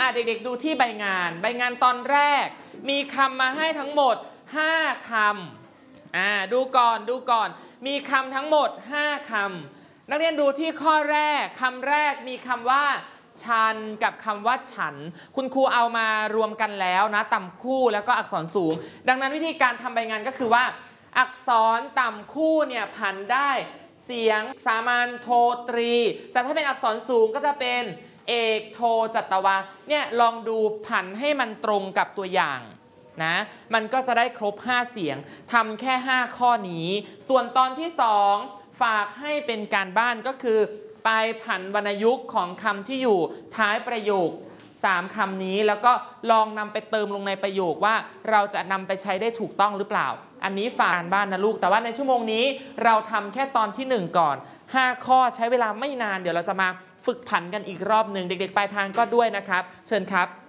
เด็กๆดูที่ใบงานตอนแรกมีคำมาให้ทั้งหมด5 คำดูก่อนมีคำทั้งหมด5 คำนักเรียนดูที่ข้อแรกคำแรกมีคำว่าชันกับคำว่าฉันคุณครูเอามารวมกันแล้วนะต่ำคู่แล้วก็อักษรสูงดังนั้นวิธีการทำใบงานก็คือว่าอักษรต่ำคู่เนี่ยผันได้เสียงสามัญโทตรีแต่ถ้าเป็นอักษรสูงก็จะเป็นเอกโทจัตวาเนี่ยลองดูผันให้มันตรงกับตัวอย่างนะมันก็จะได้ครบ5 เสียงทำแค่5 ข้อนี้ส่วนตอนที่2ฝากให้เป็นการบ้านก็คือไปผันวรรณยุกต์ของคำที่อยู่ท้ายประโยค3 คำนี้แล้วก็ลองนำไปเติมลงในประโยคว่าเราจะนำไปใช้ได้ถูกต้องหรือเปล่าอันนี้ฝากการบ้านนะลูกแต่ว่าในชั่วโมงนี้เราทำแค่ตอนที่1ก่อน5 ข้อใช้เวลาไม่นานเดี๋ยวเราจะมาฝึกผันกันอีกรอบหนึ่งเด็กๆปลายทางก็ด้วยนะครับเชิญครับ